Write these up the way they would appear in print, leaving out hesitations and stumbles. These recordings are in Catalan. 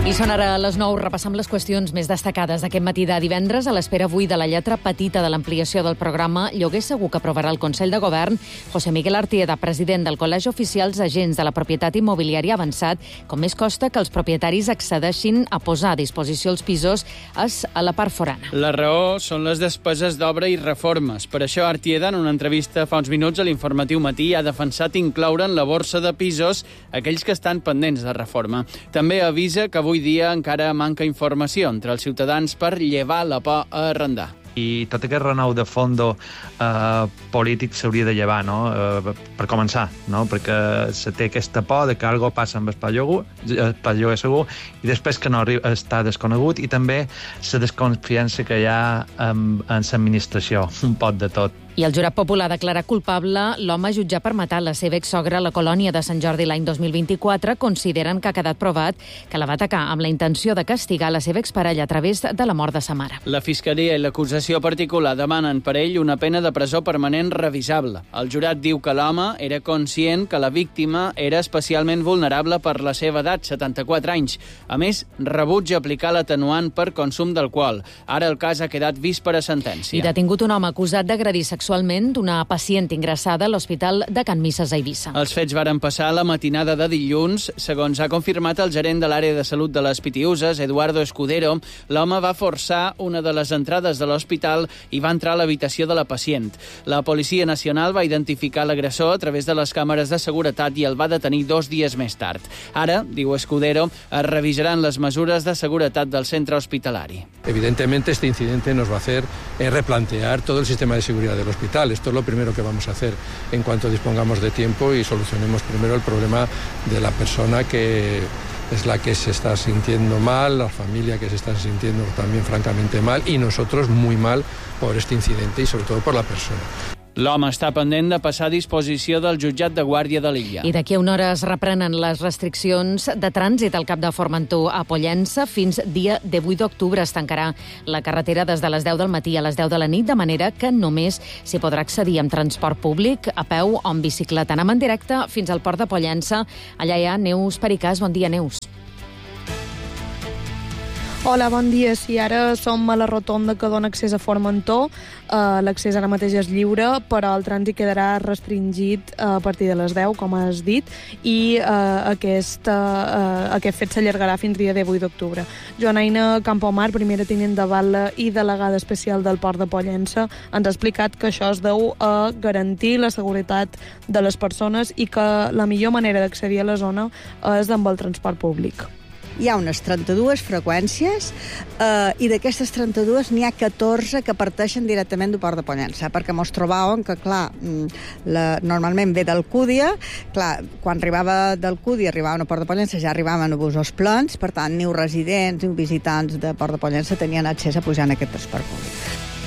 I són ara a les 9, repassam les qüestions més destacades d'aquest matí de divendres, a l'espera avui de la lletra petita de l'ampliació del programa Lloguer Segur que aprovarà el Consell de Govern. José Miguel Artieda, president del Col·legi Oficials Agents de la Propietat Immobiliària, ha avançat com més costa que els propietaris accedeixin a posar a disposició els pisos és a la part forana. La raó són les despeses d'obra i reformes. Per això Artieda, en una entrevista fa uns minuts a l'Informatiu Matí, ha defensat incloure en la borsa de pisos aquells que estan pendents de reforma. També avisa que avui dia encara manca informació entre els ciutadans per llevar la por a arrendar. I tot aquest renou de fondo polític s'hauria de llevar, no? Per començar, no? Perquè se té aquesta por de que alguna cosa passa amb el lloguer segur i després que no està desconegut, i també la desconfiança que hi ha en l'administració, un pot de tot. I el jurat popular declara culpable l'home jutjat per matar la seva exsogra a la colònia de Sant Jordi l'any 2024. Consideren que ha quedat provat que la va atacar amb la intenció de castigar la seva exparella a través de la mort de sa mare. La Fiscalia i l'acusació particular demanen per ell una pena de presó permanent revisable. El jurat diu que l'home era conscient que la víctima era especialment vulnerable per la seva edat, 74 anys. A més, rebutja aplicar l'atenuant per consum d'alcohol. Ara el cas ha quedat vist per a sentència. I detingut un home acusat d'agredir sexualment una pacient ingressada a l'Hospital de Can Misses a Eivissa. Els fets varen passar la matinada de dilluns. Segons ha confirmat el gerent de l'àrea de salut de les Pitiüses, Eduardo Escudero, l'home va forçar una de les entrades de l'hospital i va entrar a l'habitació de la pacient. La Policia Nacional va identificar l'agressor a través de les càmeres de seguretat i el va detenir 2 dies més tard. Ara, diu Escudero, es revisaran les mesures de seguretat del centre hospitalari. Evidentemente, este incidente nos va a hacer replantear todo el sistema de seguridad del hospital. Esto es lo primero que vamos a hacer en cuanto dispongamos de tiempo y solucionemos primero el problema de la persona que es la que se está sintiendo mal, la familia que se está sintiendo también francamente mal y nosotros muy mal por este incidente y sobre todo por la persona. L'home està pendent de passar a disposició del jutjat de Guàrdia de l'Illa. I d'aquí a una hora es reprenen les restriccions de trànsit al cap de Formentor a Pollença. Fins dia 18 d'octubre es tancarà la carretera des de les 10 del matí a les 10 de la nit, de manera que només s'hi podrà accedir amb transport públic, a peu o en bicicleta. Anem en directe fins al port de Pollença. Allà hi ha Neus Pericàs. Bon dia, Neus. Hola, bon dia. Sí, ara som a la rotonda que dona accés a Formentor. L'accés ara mateix és lliure, però el trànsit quedarà restringit a partir de les 10, com has dit, i aquest fet s'allargarà fins dia 18 d'octubre. Joanaina Campomar, primera tinent de batlle i delegada especial del Port de Pollença, ens ha explicat que això es deu a garantir la seguretat de les persones i que la millor manera d'accedir a la zona és amb el transport públic. Hi ha unes 32 freqüències i d'aquestes 32 n'hi ha 14 que parteixen directament del Port de Pollença, perquè mos trobàvem que, clar, normalment ve d'Alcúdia, clar, quan arribava d'Alcúdia, arribaven al Port de Pollença, ja arribaven a busos plens, per tant, ni residents ni visitants de Port de Pollença tenien accés a pujar en aquest transport públic.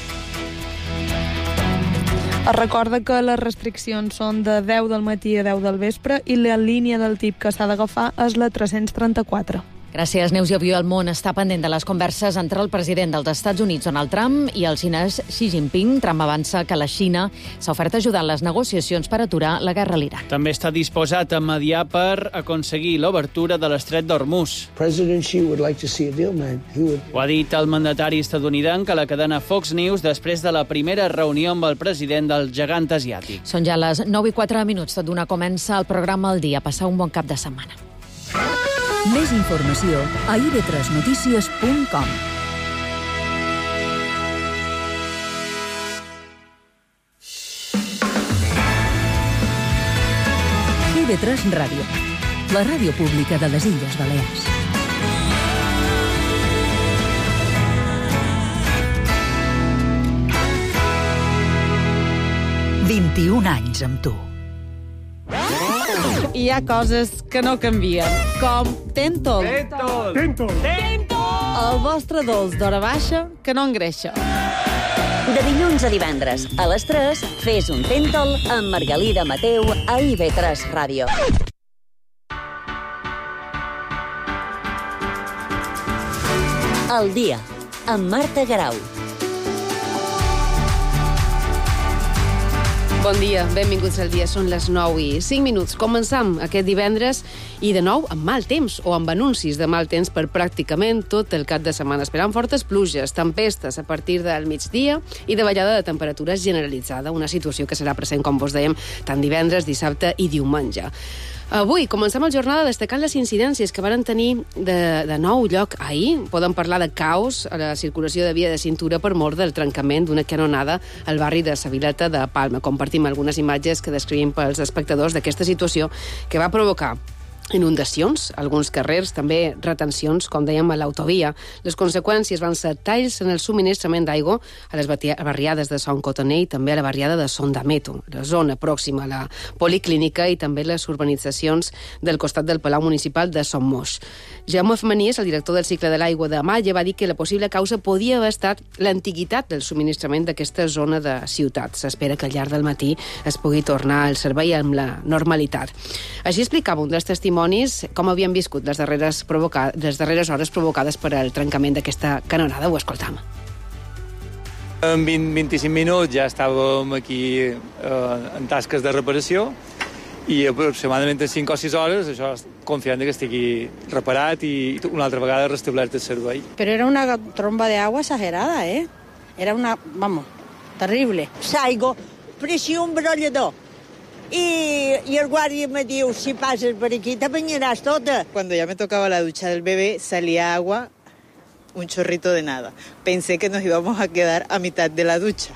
Es recorda que les restriccions són de 10 del matí a 10 del vespre i la línia del tip que s'ha d'agafar és la 334. Gràcies, Neus. I avui el món està pendent de les converses entre el president dels Estats Units, Donald Trump, i el xinès Xi Jinping. Trump avança que la Xina s'ha ofert a ajudar en les negociacions per aturar la guerra a l'Iran. També està disposat a mediar per aconseguir l'obertura de l'estret d'Hormuz. Ho ha dit el mandatari estatunidenc a la cadena Fox News després de la primera reunió amb el president del gegant asiàtic. Són ja les 9:04. Tot d'una comença el programa al dia. Passar un bon cap de setmana. Més informació a ib3notícies.com. IB3 Ràdio, la ràdio pública de les Illes Balears. «21 anys amb tu». Hi ha coses que no canvien, com Tentol. Tentol. El vostre dolç d'hora baixa que no engreixa. De dilluns a divendres, a les 3, fes un Tentol amb Margalida Mateu a IB3 Ràdio. El dia, amb Marta Garau. Bon dia, benvinguts al dia. Són les 9:05. Començam aquest divendres i de nou amb mal temps o amb anuncis de mal temps per pràcticament tot el cap de setmana, esperant fortes pluges, tempestes a partir del migdia i davallada de temperatures generalitzada, una situació que serà present, com vos dèiem, tant divendres, dissabte i diumenge. Avui comencem la jornada destacant les incidències que varen tenir de nou lloc ahir. Podem parlar de caos a la circulació de via de cintura per mort del trencament d'una canonada al barri de Sa Vileta de Palma. Compartim algunes imatges que descrivim pels espectadors d'aquesta situació que va provocar inundacions, alguns carrers, també retencions, com dèiem, a l'autovia. Les conseqüències van ser talls en el subministrament d'aigua a les barriades de Son Cotoner i també a la barriada de Son d'Ameto, la zona pròxima a la policlínica i també les urbanitzacions del costat del Palau Municipal de Son Moix. Jaume Femenies, el director del cicle de l'aigua de Malla, va dir que la possible causa podia haver estat l'antiguitat del subministrament d'aquesta zona de ciutat. S'espera que al llarg del matí es pugui tornar al servei amb la normalitat. Així explicava un dels testimonis com havien viscut les darreres hores provocades per al trencament d'aquesta canonada. Ho escoltam. En 20-25 minuts ja estàvem aquí en tasques de reparació i aproximadament en 5 o 6 hores això confiant que estigui reparat i una altra vegada restablert el servei. Però era una tromba de agua exagerada, Era una, terrible. S'aigua, pressió un brollador. Y el guardia me dijo, si pasas por aquí te bañarás toda. Cuando ya me tocaba la ducha del bebé, salía agua, un chorrito de nada. Pensé que nos íbamos a quedar a mitad de la ducha.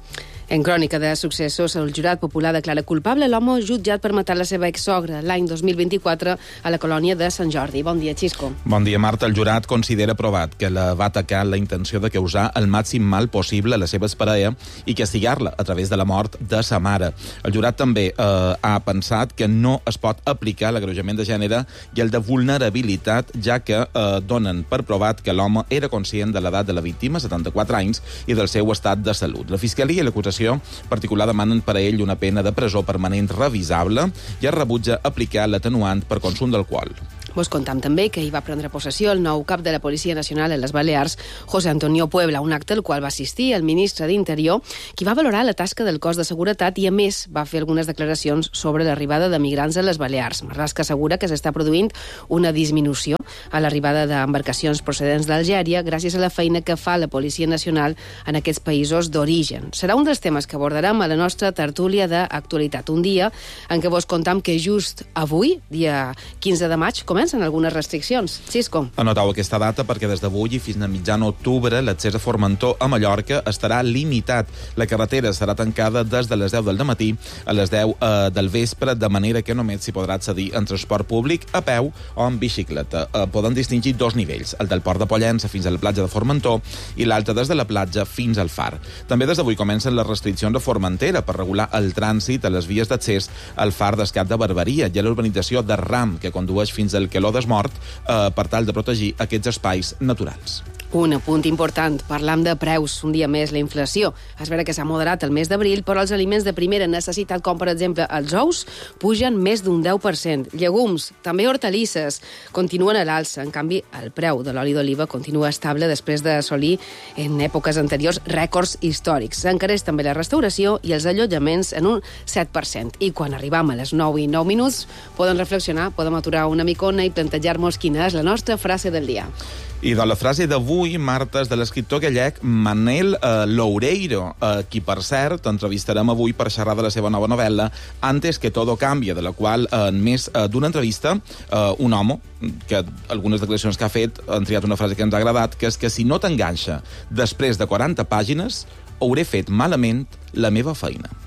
En crònica de successos, el jurat popular declara culpable l'home jutjat per matar la seva exsogra l'any 2024 a la colònia de Sant Jordi. Bon dia, Xisco. Bon dia, Marta. El jurat considera provat que la va atacar la intenció de causar el màxim mal possible a la seva parella i castigar-la a través de la mort de sa mare. El jurat també ha pensat que no es pot aplicar l'agreujament de gènere i el de vulnerabilitat, ja que donen per provat que l'home era conscient de l'edat de la víctima, 74 anys, i del seu estat de salut. La Fiscalia i l'acusació particular demanen per a ell una pena de presó permanent revisable i es rebutja aplicar l'atenuant per consum d'alcohol. Vos contam també que hi va prendre possessió el nou cap de la Policia Nacional a les Balears, José Antonio Puebla, un acte al qual va assistir el ministre d'Interior, qui va valorar la tasca del cos de seguretat i, a més, va fer algunes declaracions sobre l'arribada de migrants a les Balears. Marlaska assegura que s'està produint una disminució a l'arribada d'embarcacions procedents d'Algèria gràcies a la feina que fa la Policia Nacional en aquests països d'origen. Serà un dels temes que abordarem a la nostra tertúlia d'actualitat. Un dia en què vos contam que just avui, dia 15 de maig, comencen algunes restriccions. Xisco. Anotau aquesta data perquè des d'avui i fins a mitjan octubre l'accés a Formentor a Mallorca estarà limitat. La carretera serà tancada des de les 10 del matí a les 10 del vespre, de manera que només s'hi podrà accedir en transport públic, a peu o en bicicleta. Poden distingir dos nivells, el del Port de Pollença fins a la platja de Formentor i l'altre des de la platja fins al far. També des d'avui comencen les restriccions a Formentera per regular el trànsit a les vies d'accés al far d'Escat de Barberia i a l'urbanització de Ram, que condueix fins al Queló d'Esmort, per tal de protegir aquests espais naturals. Un punt important, parlam de preus. Un dia més la inflació. Es vera que s'ha moderat el mes d'abril, però els aliments de primera necessitat, com per exemple els ous, pugen més d'un 10%. Llegums, també hortalisses, continuen a l'alça. En canvi, el preu de l'oli d'oliva continua estable després d'assolir en èpoques anteriors rècords històrics. S'encareix també la restauració i els allotjaments en un 7%. I quan arribam a les 9:09, podem reflexionar, podem aturar una micona i plantejar-nos quina és la nostra frase del dia. I de la frase d'avui, Marta, és de l'escriptor gallec Manel Loureiro, qui, per cert, entrevistarem avui per xerrar de la seva nova novel·la Antes que todo cambia, de la qual, en més d'una entrevista, un home, que algunes declaracions que ha fet, han triat una frase que ens ha agradat, que és que si no t'enganxa després de 40 pàgines, hauré fet malament la meva feina.